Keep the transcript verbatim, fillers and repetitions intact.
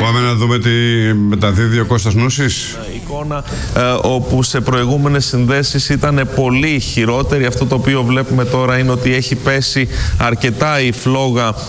Πάμε να δούμε τι μεταδίδει ο Κώστας Νούσης. Εικόνα ε, όπου σε προηγούμενες συνδέσεις ήταν πολύ χειρότερη. Αυτό το οποίο βλέπουμε τώρα είναι ότι έχει πέσει αρκετά η φλόγα